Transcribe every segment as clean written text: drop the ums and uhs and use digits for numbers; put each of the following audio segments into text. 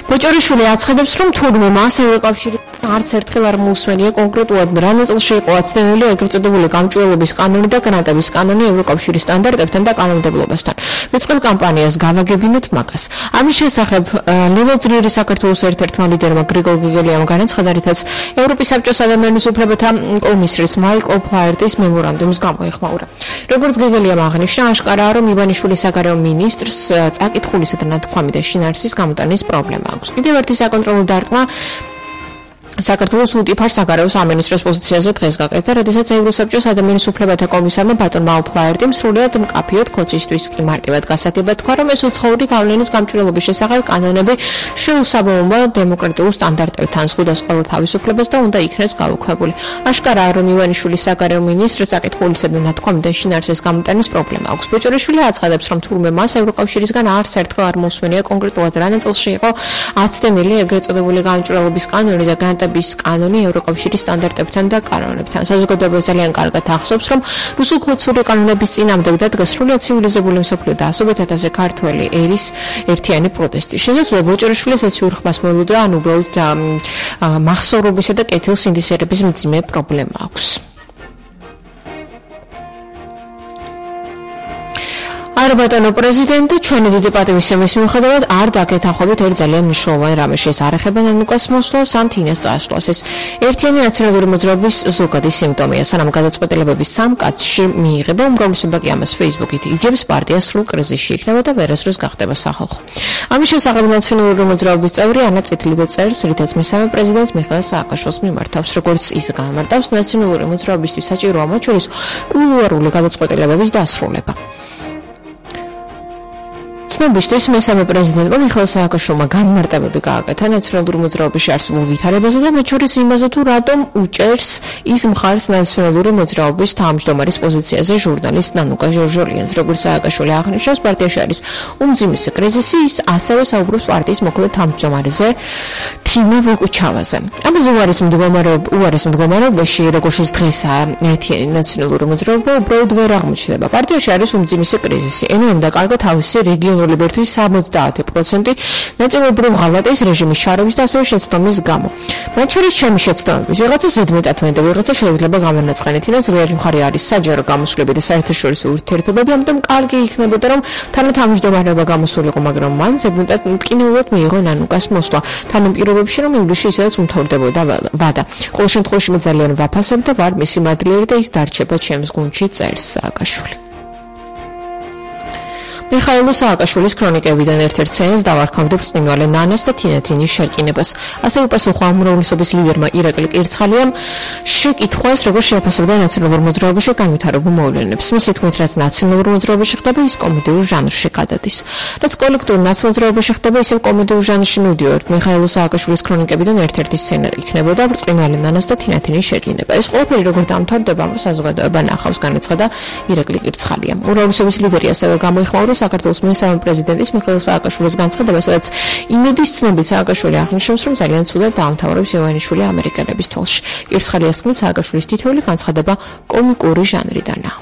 ბოჭორიშვილი აცხადებს, რომ თურმე მას ევროკავშირი არც ერთხელ არ მოусმენია კონკრეტულად რა ნაწილში იყო აცდენილი ეგრეთ წოდებული გამჭვირვალობის კანონი და გრანტების კანონი ევროკავშირის სტანდარტებთან და კანონმდებლობასთან. ვიწყებ კამპანიას გავაგებინოთ მაგას. ამის შესახებ ლელო ძლიერი საქართველოს ერთ-ერთმა ლიდერმა გრიგოლ გიგელიამ განაცხადა, რითაც ევროპის საბჭოს ადამიანის უფლებათა კომისრის მაიკ ოფლაერტის მემორანდუმს გამოეხმაურა. როგორც გიგელიამ აღნიშნა, აშკარაა, რომ ივანიშვილის საგარეო მინისტრს წაკითხულისა და ნათქვამი და შინაარსის გამოტანის პრობლემა აქვს. კიდევ ერთი საკონტროლო დარტყმა საქართველოს უტიფარ საგარეო სამინისტროს პოზიციაზე დღეს გაკეთა, როდესაც ევროსაბჭოს ადამიანის უფლებათა კომისარმა ბატონმა ოფლაერტიმ სრულიად მკაფიოდ ქოცისთვის კი მარტივად გასაგებად თქვა, რომ ეს უცხოური გავლენის გამჭვირვალობის შესახებ კანონები შეუსაბამოა დემოკრატიულ სტანდარტებთან, ზღუდავს ყველა თავისუფლებას და უნდა იქნეს გაუქმებული. აშკარაა, რომ ივანიშვილის საგარეო მინისტრს საკითხულისა და ნათქვამი და შინაარსის გამოტანის პრობლემა აქვს. ბოჭორიშვილი აცხადებს, რომ თურმე მას ევროკავშირისგან არც ერთხელ არ მოусმენია კონკრეტულად რა ნაწილში იყო აცდენილი ეგრეთ წოდებული გამჭვირვალობის კანონი და გრანტების კანონი ევროკავშირის სტანდარტებთან და კანონებთან. საზოგადოება ძალიან კარგად ახსოვს, რომ რუსულ-ქოცური კანონების წინააღმდეგ დადგა სრულიად ცივილიზებული მსოფლიო და ასობით ათასზე ქართველი ერის ერთიანი პროტესტი. შესაძლოა ბოჭორიშვილის ეს ურხმას მოლოდა, ან უბრალოდ მახსოვრობისა და კეთილსინდისერების მძიმე პრობლემა აქვს. არბატონო პრეზიდენტი ჩვენი დიდი პატივისცემის მიუხედავად არ დაგეთანხმებით ერთ ძალიან მნიშვნელოვანი რამეს შეესაბამება ნანუკას მოსვლას ან თინას წასვლას. ეს ერთიანი ნაციონალური მოძრაობის ზოგადი სიმპტომია, სანამ გადაწყვეტილებების სამ კაცში მიიღება, უმრავლესობა კი ამას Facebook-ით იგებს, პარტია სრულ კრიზისში იქნება და ვერასდროს გახდება სახალხო. ამის შესახებ ნაციონალური მოძრაობის წევრი ანა წითლიდა წერს, რითაც მესამე პრეზიდენტს მიხეილ სააკაშვილს მიმართავს, როგორც ის განმარტავს, ნაციონალური მოძრაობისთვის საჭიროა მათ შორის კულუარული გადაწყვეტილებების დასრულება. ცნობისთვის მესამე პრეზიდენტმა მიხეილ სააკაშვილმა განმარტებები გააკეთა ნაციონალური მოძრაობაში არსებულ ვითარებაზე და მათ შორის იმაზე, თუ რატომ უჭერს ის მხარს ნაციონალური მოძრაობის თავმჯდომარის პოზიციაზე ჟურნალისტ ნანუკა ჟორჟოლიანს. როგორც სააკაშვილი აღნიშნავს, პარტიაში არის უმძიმესი კრიზისი, ის ასევე საუბრობს პარტიის მოქმედ თავმჯდომარეზე თინა ვოკუჩავაზე. ამაზე უარეს მდგომარეობაში, როგორც დღესაა ერთიანი ნაციონალური მოძრაობა, უბრალოდ ვერ აღმოჩნდება. პარტიაში არის უმძიმესი კრიზისი. ენეონდა კარგად თავისი რეგიონული ლიბერტვის 70% ნაწილობრივ ღალატის რეჟიმის ჩარევის და ასევე შეცდომის გამო. მათ შორის ჩემი შეცდომების ვიღაცა ზედმეტად მინდა, ვიღაცა შეიძლება გამონაწყენით, ინა ძლიერი მხარე არის საჯარო გამოსვლები და საერთაშორისო ურთიერთობები, ამიტომ კარგი იქნებოდა, რომ თანათავმჯდომარეობა გამოსულიყო, მაგრამ მან ზედმეტად მტკივნეულად მიიღო ნანუკას მოსვლა. თანამპირობებში, რომ ივლისში ისედაც უმთავრდებოდა ვადა. ყოველ შემთხვევაში მე ძალიან ვაფასებ და ვარ მისი მადლიერი და ის დარჩება ჩემს გუნდში, წერს სააკაშვილი. მიხეილ სააკაშვილის ქრონიკებიდან ერთ-ერთ სცენას დავარქავდებ ბრწყინვალე ნანას და თინათინის შერკინებას. ასე უპასუხა უმრავლესობის ლიდერმა ირაკლი კირცხალიამ შეკითხვას, როგორ შეაფასებდა ნაციონალურ მოძრაობაში განვითარებულ მოვლენებს. მისი თქმით, რაც ნაციონალურ მოძრაობაში ხდება, ის კომედიურ ჟანრში გადადის. რაც კოლექტიურ ნაცმოძრაობაში ხდება, ისევ კომედიურ ჟანრში მივდივართ. მიხეილ სააკაშვილის ქრონიკებიდან ერთ-ერთი სცენა იქნებოდა ბრწყინვალე ნანას და თინათინის შერკინება. ეს ყველაფერი როგორ დამთავრდება, საზოგადოება ნახავს, განაცხადა ირაკლი კირცხალიამ. უმრავლესობის ლიდერი ასევე გამოიხმაურა საქართველოს მესამე პრეზიდენტის მიხეილ სააკაშვილის განცხადება, სადაც იმედის ცნობით სააკაშვილი აღნიშნავს, რომ ძალიან ცუდად დაამთავრებს ივანიშვილი ამერიკელების თვალში. კირცხალიას თქმით, სააკაშვილის თითოეული განცხადება კომიკური ჟანრიდანაა.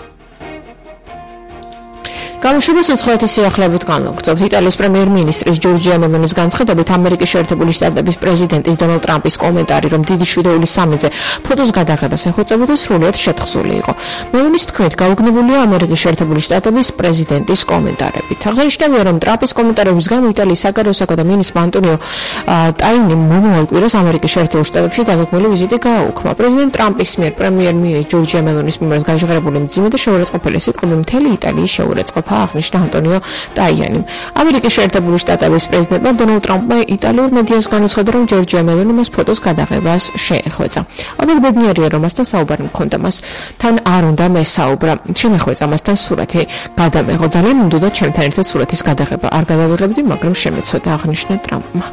გამოშვებას უცხოეთის სიახლეებით განვაგრძობთ. იტალიის პრემიერ-მინისტრის ჯორჯია მელონის განცხადებით, ამერიკის შეერთებული შტატების პრეზიდენტის დონალდ ტრამპის კომენტარი, რომ დიდი შვიდეულის სამედზე ფოტოს გადაღებას ეხვეწებოდა, სრულიად შეთხზული იყო. მელონის თქმით, გაუგნებულია ამერიკის შეერთებული შტატების პრეზიდენტის კომენტარებით. აღსანიშნავია, რომ ტრამპის კომენტარების გამო იტალიის საგარეოსაგო და მინისტრმა ანტონიო ტაინიმ მომავალ კვირას ამერიკის შეერთებულ შტატებში დაგეგმილი ვიზიტი გააუქმა. პრეზიდენტ ტრამპის მიერ პრემიერ-მინისტრის ჯორჯია მელონის მიმართ გაჟღერებული მძიმე და შეურაცხყოფელი სიტყვები მთელი იტალიის შეურაცხყოფა აღნიშნა ანტონიო ტაიანიმ. ამერიკის შეერთებული შტატების პრეზიდენტმა დონალდ ტრამპმა იტალიურ მედიას განუცხადა, რომ ჯორჯია მელონი მას ფოტოს გადაღებას შეეხვეწა. ალბათ ბედნიერია, რომ მასთან საუბარი მქონდა, მას თან არ უნდა მესაუბრა. შემეხვეწა მასთან სურათი გადამეღო. ძალიან უნდოდა ჩემთან ერთად სურათის გადაღება. არ გადავიღებდი, მაგრამ შემეცოდა, აღნიშნა ტრამპმა.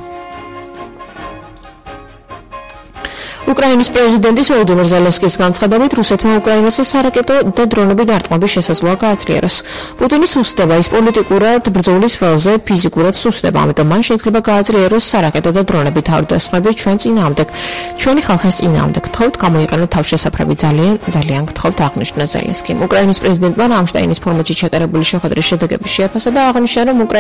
უკრაინის პრეზიდენტის ვოლოდიმირ ზელენსკის განცხადებით, რუსეთმა უკრაინას სარაკეტო და დრონები დარტყმების შესაძლოა გააძლიეროს. პუტინის უსწრება ის პოლიტიკურად ბრძოლის ველზე ფიზიკურად სუსტდება, ამიტომ მან შეიძლება გააძლიეროს სარაკეტო და დრონები თავდასხმები ჩვენ წინააღმდეგ, ჩვენი ხალხის წინააღმდეგ. გთხოვთ, გამოიყენოთ თავშესაფრები, ძალიან გთხოვთ, აღნიშნა ზელენსკიმ. უკრაინის პრეზიდენტმა რამშტაინის ფორმატში ჩატარებული შეხვედრის შედეგები შეაფასა და აღნიშნა, რომ